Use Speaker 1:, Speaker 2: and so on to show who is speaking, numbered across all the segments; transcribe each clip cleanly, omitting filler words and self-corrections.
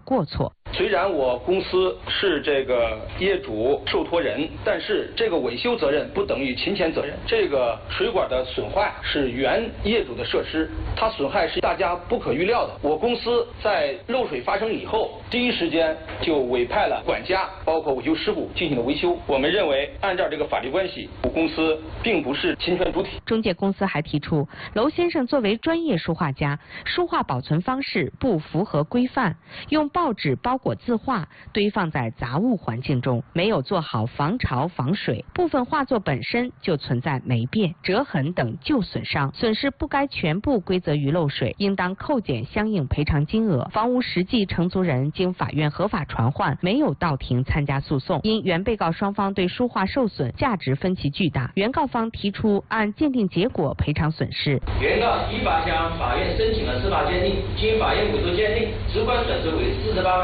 Speaker 1: 过错。
Speaker 2: 虽然我公司是这个业主受托人，但是这个维修责任不等于侵权责任。这个水管的损坏是原业主的设施，它损害是大家不可预料的。我公司在漏水发生以后，第一时间就委派了管家，包括维修师傅进行了维修。我们认为，按照这个法律关系，我公司并不是侵权主体。
Speaker 1: 中介公司还提出，娄先生作为专业书画家，书画保存方式不符合规范，用报纸包裹字画堆放在杂物环境中，没有做好防潮防水，部分画作本身就存在霉变、折痕等旧损伤，损失不该全部归责于漏水，应当扣减相应赔偿金额。房屋实际承租人经法院合法传唤，没有到庭参加诉讼。因原被告双方对书画受损价值分歧巨大，原告方提出按鉴定结果赔偿损失。
Speaker 3: 原告依法向法院申请了司法鉴定，经法院委托鉴定，直观损失为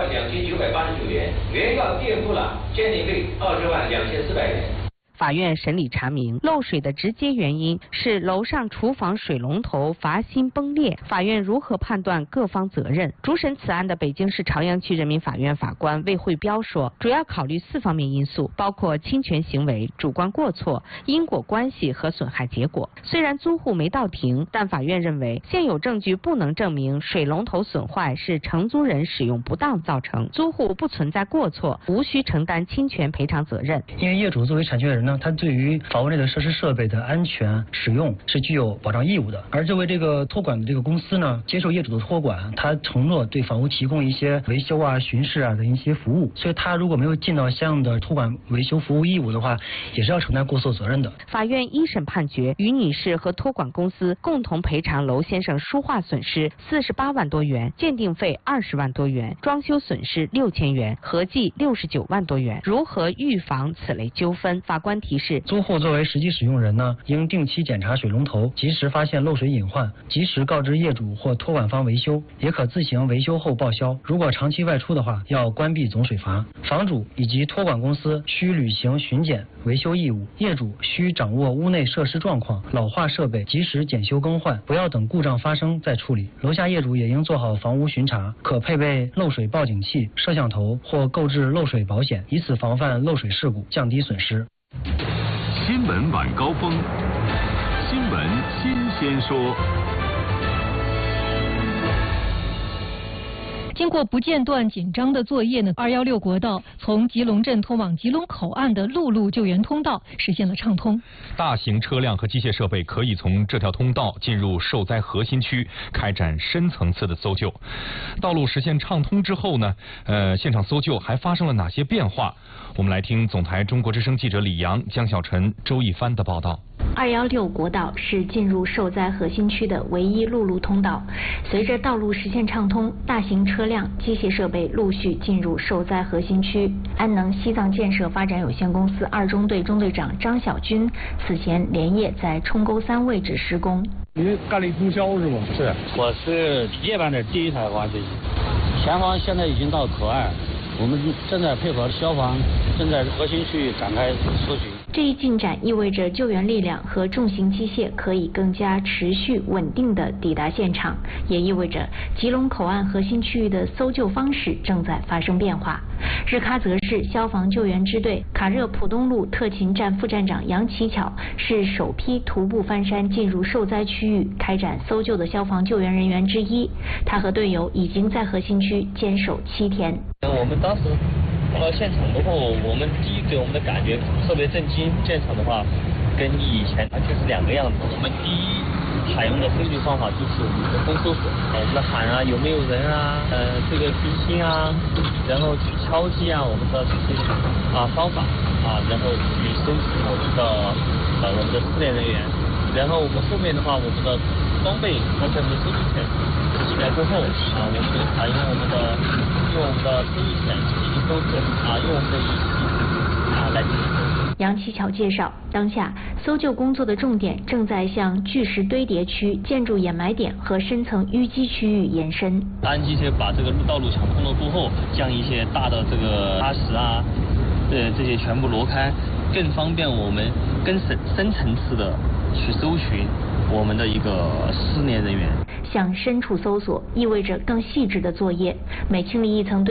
Speaker 3: 482989元，原告垫付了鉴定费202400元。
Speaker 1: 法院审理查明，漏水的直接原因是楼上厨房水龙头阀芯崩裂。法院如何判断各方责任？主审此案的北京市朝阳区人民法院法官魏慧彪说，主要考虑4方面因素，包括侵权行为、主观过错、因果关系和损害结果。虽然租户没到庭，但法院认为现有证据不能证明水龙头损坏是承租人使用不当造成，租户不存在过错，无需承担侵权赔偿责任。
Speaker 4: 因为业主作为产权人呢，他对于房屋内的设施设备的安全使用是具有保障义务的。而作为这个托管的这个公司呢，接受业主的托管，他承诺对房屋提供一些维修啊、巡视啊的一些服务，所以他如果没有尽到相应的托管维修服务义务的话，也是要承担过错责任的。
Speaker 1: 法院一审判决，于女士和托管公司共同赔偿娄先生书画损失48万多元，鉴定费20万多元，装修损失6000元，合计69万多元。如何预防此类纠纷？法官提示，
Speaker 4: 租户作为实际使用人呢，应定期检查水龙头，及时发现漏水隐患，及时告知业主或托管方维修，也可自行维修后报销。如果长期外出的话，要关闭总水阀。房主以及托管公司需履行巡检、维修义务，业主需掌握屋内设施状况，老化设备及时检修更换，不要等故障发生再处理。楼下业主也应做好房屋巡查，可配备漏水报警器、摄像头或购置漏水保险，以此防范漏水事故，降低损失。
Speaker 5: 新闻晚高峰，新闻新鲜说。
Speaker 6: 经过不间断紧张的作业呢，216国道从吉隆镇通往吉隆口岸的陆路救援通道实现了畅通。
Speaker 7: 大型车辆和机械设备可以从这条通道进入受灾核心区，开展深层次的搜救。道路实现畅通之后呢，现场搜救还发生了哪些变化？我们来听总台中国之声记者李阳、江小晨、周一帆的报道。
Speaker 8: 216国道是进入受灾核心区的唯一陆路通道。随着道路实现畅通，大型车辆、机械设备陆续进入受灾核心区。安能西藏建设发展有限公司2中队中队长张小军此前连夜在冲沟3位置施工。
Speaker 9: 您干力通宵是吗？
Speaker 10: 是，我是夜班的第1台挖掘机。前方现在已经到口岸，我们正在配合消防，正在核心区域展开搜寻。
Speaker 8: 这一进展意味着救援力量和重型机械可以更加持续稳定地抵达现场，也意味着吉隆口岸核心区域的搜救方式正在发生变化。日喀则市消防救援支队卡热普东路特勤站副站长杨奇巧是首批徒步翻山进入受灾区域开展搜救的消防救援人员之一。他和队友已经在核心区坚守7天。
Speaker 11: 我们当时到现场之后，我们第一给我们的感觉特别震惊。现场的话，跟以前完全是2个样子。我们第一采用的搜救方法就是我们的风搜索，我们的喊啊有没有人啊，这个提醒啊，然后去敲击啊，我们的这些方法啊，然后去搜集我们的失联人员。然后我们后面的话，我们的装备完全是搜救犬进来之后啊，我们就采用我们的搜救犬进行搜索啊，用我们的仪器来进行。
Speaker 8: 杨奇巧介绍，当下搜救工作的重点正在向巨石堆叠区、建筑掩埋点和深层淤积区域延伸。
Speaker 11: 安机械把这个道路抢通了过后，将一些大的这个砂石啊，这些全部挪开，更方便我们更深层次的去搜寻我们的一个失联人员。
Speaker 8: 向深处搜索意味着更细致的作业，每清理一层